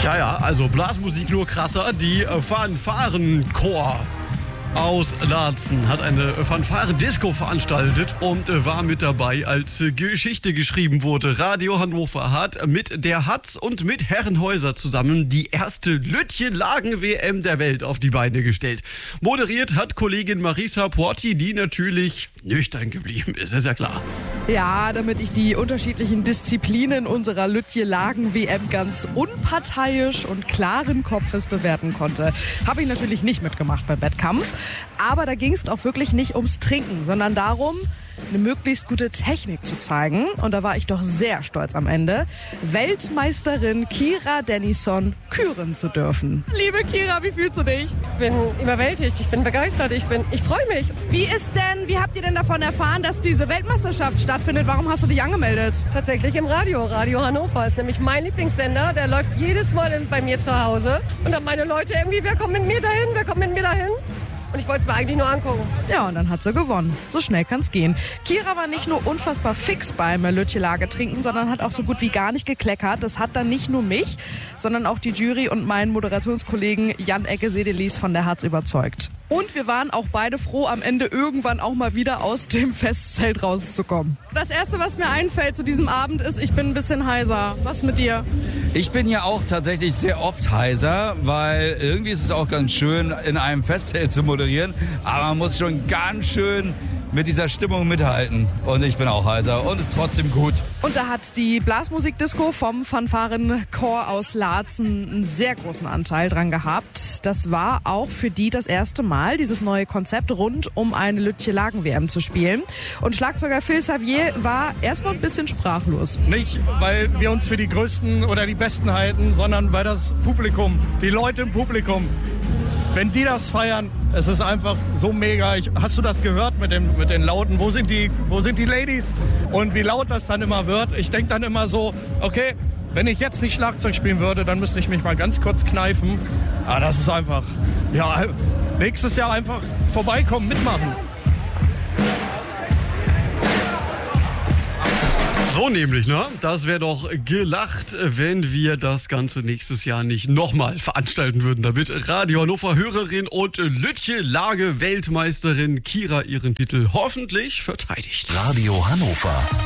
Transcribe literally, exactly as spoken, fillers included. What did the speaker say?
Ja, ja, also Blasmusik nur krasser. Die Fanfarenchor aus Laatzen hat eine Fanfaren-Disco veranstaltet und war mit dabei, als Geschichte geschrieben wurde. Radio Hannover hat mit der Hatz und mit Herrenhäuser zusammen die erste Lütje-Lagen-W M der Welt auf die Beine gestellt. Moderiert hat Kollegin Marisa Porti, die natürlich nüchtern geblieben ist, ist ja klar. Ja, damit ich die unterschiedlichen Disziplinen unserer Lütje-Lagen-W M ganz unparteiisch und klaren Kopfes bewerten konnte, habe ich natürlich nicht mitgemacht beim Wettkampf. Aber da ging es auch wirklich nicht ums Trinken, sondern darum, eine möglichst gute Technik zu zeigen. Und da war ich doch sehr stolz am Ende, Weltmeisterin Kira Dennison küren zu dürfen. Liebe Kira, wie fühlst du dich? Ich bin überwältigt, ich bin begeistert, ich bin, ich freue mich. Wie ist denn, wie habt ihr denn davon erfahren, dass diese Weltmeisterschaft stattfindet? Warum hast du dich angemeldet? Tatsächlich im Radio. Radio Hannover ist nämlich mein Lieblingssender. Der läuft jedes Mal bei mir zu Hause. Und dann meine Leute irgendwie, wer kommt mit mir dahin, wer kommt mit mir dahin? Und ich wollte es mir eigentlich nur angucken. Ja, und dann hat sie gewonnen. So schnell kann's gehen. Kira war nicht nur unfassbar fix beim Lütje-Lager trinken, sondern hat auch so gut wie gar nicht gekleckert. Das hat dann nicht nur mich, sondern auch die Jury und meinen Moderationskollegen Jan Ecke-Sedelis von der Hatz überzeugt. Und wir waren auch beide froh, am Ende irgendwann auch mal wieder aus dem Festzelt rauszukommen. Das Erste, was mir einfällt zu diesem Abend, ist, ich bin ein bisschen heiser. Was mit dir? Ich bin ja auch tatsächlich sehr oft heiser, weil irgendwie ist es auch ganz schön, in einem Festzelt zu moderieren. Aber man muss schon ganz schön mit dieser Stimmung mithalten. Und ich bin auch heiser und ist trotzdem gut. Und da hat die Blasmusik-Disco vom Fanfarenchor aus Laatzen einen sehr großen Anteil dran gehabt. Das war auch für die das erste Mal, dieses neue Konzept rund um eine Lütje-Lagen-W M zu spielen. Und Schlagzeuger Phil Xavier war erstmal ein bisschen sprachlos. Nicht, weil wir uns für die Größten oder die Besten halten, sondern weil das Publikum, die Leute im Publikum, wenn die das feiern, es ist einfach so mega. Ich, hast du das gehört mit, dem, mit den Lauten? Wo sind, die, wo sind die Ladies? Und wie laut das dann immer wird. Ich denke dann immer so, okay, wenn ich jetzt nicht Schlagzeug spielen würde, dann müsste ich mich mal ganz kurz kneifen. Aber das ist einfach, ja, nächstes Jahr einfach vorbeikommen, mitmachen. So nämlich, ne? Das wäre doch gelacht, wenn wir das Ganze nächstes Jahr nicht nochmal veranstalten würden, damit Radio Hannover Hörerin und Lütje-Lage Weltmeisterin Kira ihren Titel hoffentlich verteidigt. Radio Hannover.